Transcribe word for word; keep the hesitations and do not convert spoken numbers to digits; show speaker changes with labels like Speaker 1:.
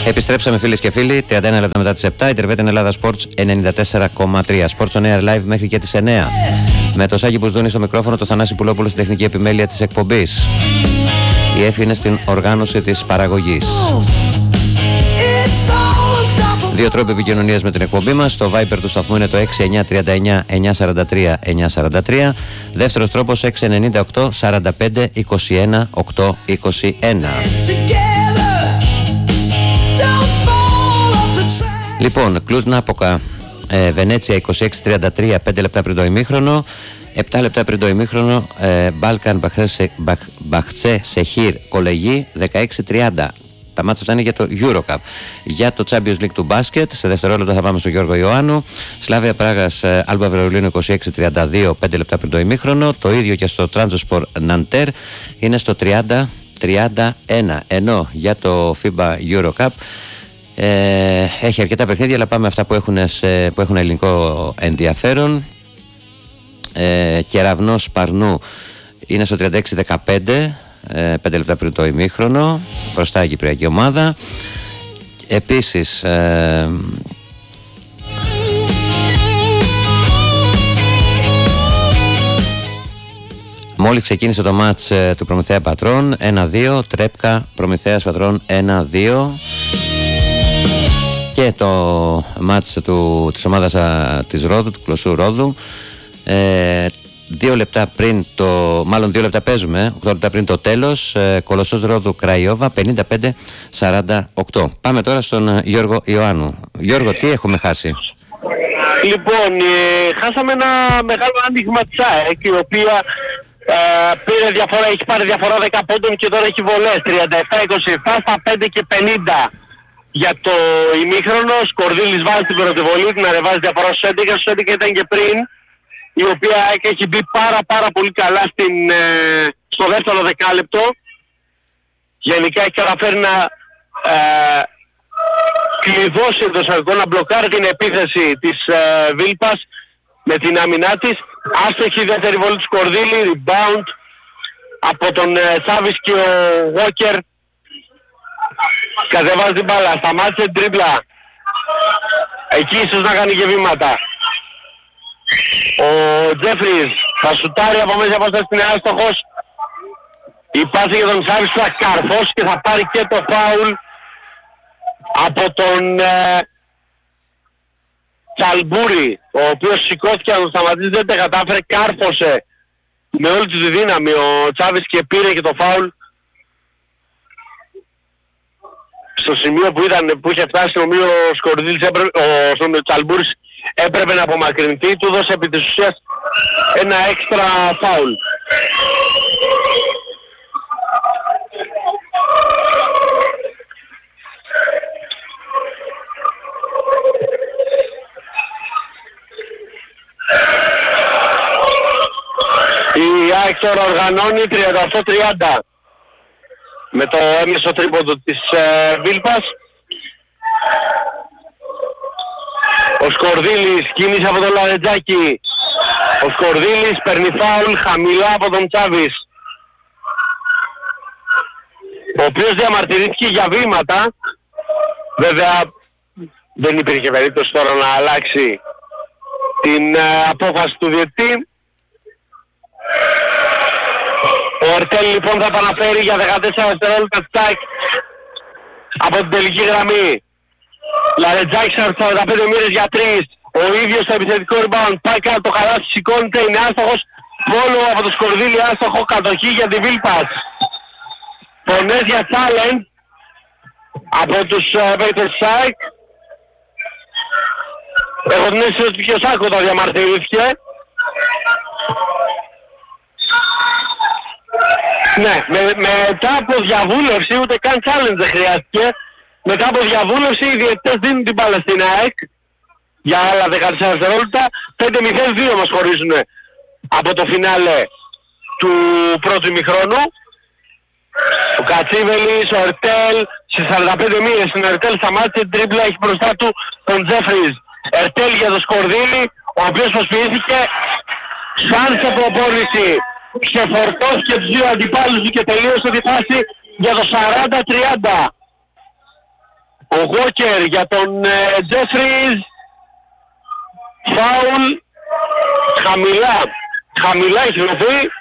Speaker 1: Επιστρέψαμε φίλες και φίλοι, τριάντα ένα λεπτά μετά τις επτά, η Τερβέτεν Ελλάδα Sports ενενήντα τέσσερα κόμμα τρία. Sports on Air Live μέχρι και τις εννιά. Με το Σάκη Μπουσδούνη στο μικρόφωνο, το Θανάση Πουλόπουλο στην τεχνική επιμέλεια της εκπομπής. Η Εφη είναι στην οργάνωση της παραγωγής. Δύο τρόποι επικοινωνίας με την εκπομπή μας. Το Viber του σταθμού είναι το έξι εννιά τρία εννιά εννιά τέσσερα τρία εννιά τέσσερα τρία. Δεύτερος τρόπος έξι εννιά οκτώ σαράντα πέντε είκοσι ένα οκτακόσια είκοσι ένα. Λοιπόν, Κλουζ Νάποκα, ε, Βενέτσια είκοσι έξι τριάντα τρία, πέντε λεπτά πριν το ημίχρονο. επτά λεπτά πριν το ημίχρονο, ε, Μπάλκαν Μπαχτσέ Σεχίρ Κολεγί δεκαέξι τριάντα. Τα μάτσα αυτά είναι για το Eurocup. Για το Champions League του μπάσκετ, σε δευτερόλεπτα θα πάμε στον Γιώργο Ιωάννου. Σλάβια Πράγας Άλμπα Βερολίνου είκοσι έξι τριάντα δύο, πέντε λεπτά πριν το ημίχρονο. Το ίδιο και στο Transport Nanterre είναι στο τριάντα τριάντα ένα. Ενώ για το FIBA Eurocup ε, έχει αρκετά παιχνίδια, αλλά πάμε αυτά που έχουν, σε, που έχουν ελληνικό ενδιαφέρον. Ε, Κεραυνός Παρνού είναι στο τριάντα έξι δεκαπέντε, πέντε λεπτά πριν το ημίχρονο, μπροστά η κυπριακή ομάδα. Επίσης ε, μόλις ξεκίνησε το μάτς ε, του Προμηθέα Πατρών ένα δύο, Τρέπκα Προμηθέας Πατρών ένα δύο. Και το μάτς του, της ομάδας α, της Ρόδου, του Κλωσσού Ρόδου, ε, δύο λεπτά πριν το, μάλλον δύο λεπτά παίζουμε, οκτώ λεπτά πριν το τέλος, ε, Κολοσσός Ρόδου Κραϊόβα πενήντα πέντε σαράντα οκτώ. Πάμε τώρα στον Γιώργο Ιωάννου. Γιώργο, τι έχουμε χάσει?
Speaker 2: Λοιπόν, ε, χάσαμε ένα μεγάλο άνοιγμα της ΑΕΚ, η οποία ε, πήρε διαφορά, έχει πάρει διαφορά δέκα πόντων και τώρα έχει βολές τριάντα επτά είκοσι επτά στα πέντε και πενήντα. Για το ημίχρονο, Σκορδίλης βάζει την πρώτη βολή, την ανεβάζει διαφορά στους έντεκα, στους έντεκα ήταν και πριν, η οποία έχει μπει πάρα πάρα πολύ καλά στην, ε, στο δεύτερο δεκάλεπτο. Γενικά έχει καταφέρει να ε, κλειδώσει εντός αγωγικών, να μπλοκάρει την επίθεση της ε, Βίλπας με την άμυνά της. Άστοχη η δεύτερη βολή του Σκορδίλη, rebound από τον ε, Τσάβης και ο Walker. Κατεβάζει την μπάλα, σταμάτησε τρίμπλα. Εκεί ίσως να κάνει και βήματα. Ο Τζέφρις θα σουτάρει από μέσα από στην άστοχος. Η πάση για τον Σάβης θα καρφώσει και θα πάρει και το φάουλ από τον ε, Τσαλμπούρη, ο οποίος σηκώθηκε να τον σταματήσει, δεν τα κατάφερε, κάρφωσε με όλη του τη δύναμη ο Τσάβης και πήρε και το φάουλ. Στο σημείο που, ήταν, που είχε φτάσει νομίζω ο Σκορδίλης, έπρεπε, ο, ο Τσαλμπούρης έπρεπε να απομακρυνθεί, του δώσε επί της ουσίας ένα έξτρα φάουλ. Η ΑΕΚ τώρα οργανώνει τριάντα οκτώ τριάντα με το έμεσο τρίποντο της ε, Βίλπας. Ο Σκορδίλης κίνησε από τον Λαρετζάκη. Ο Σκορδίλης παίρνει φάουλ χαμηλά από τον Τσάβης, ο οποίος διαμαρτυρήθηκε για βήματα. Βέβαια δεν υπήρχε περίπτωση τώρα να αλλάξει την ε, απόφαση του διαιτητή. Ο Ερτέλ λοιπόν θα επαναφέρει για δεκατέσσερα δευτερόλεπτα τσάκ από την τελική γραμμή. Λαρετζάκης σαράντα πέντε μοίρες για τρεις. Ο ίδιος στο επιθετικό rebound. Πάει κάτω το καλάθι, σηκώνεται, είναι άστοχος. Πόλο από το Σκορδίλη, άστοχο, κατοχή για την Βίλπας. Φωνές για challenge από τους παίκτες της ΑΕΚ. Έχω την αίσθηση ότι και ο Σάκο τα διαμαρτυρήθηκε. Ναι, με, μετά από διαβούλευση, ούτε καν challenge δεν χρειάστηκε. Μετά από διαβούλευση οι διαιτητές δίνουν την μπάλα στην ΑΕΚ για άλλα δεκατέσσερα δευτερόλεπτα. πέντε μηδέν δύο μας χωρίζουν από το φινάλε του πρώτου ημιχρόνου. Ο Κατσίβελης, ο Ερτέλ, σε σαράντα πέντε μοίρες στην Ερτέλ σταμάτησε την τρίπλα, έχει μπροστά του τον Τζέφρις. Ερτέλ για το Σκορδίλη, ο οποίος προσποιήθηκε σαν σε προπόνηση. Ξεφορτώθηκε τους δύο αντιπάλους του και τελείωσε τη φάση για το σαράντα τριάντα. Ο Walker για τον Jeffries. Φάουλ. Χαμηλά. Χαμηλά έχει δοθεί.